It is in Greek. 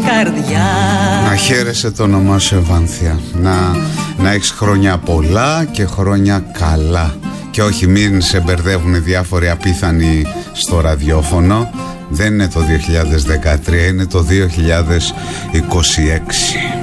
καρδιά. Να χαίρεσαι το όνομά σου, Ευάνθια. Να έχεις χρόνια πολλά και χρόνια καλά. Και όχι, μην σε μπερδεύουν διάφοροι απίθανοι στο ραδιόφωνο. Δεν είναι το 2013, είναι το 2026.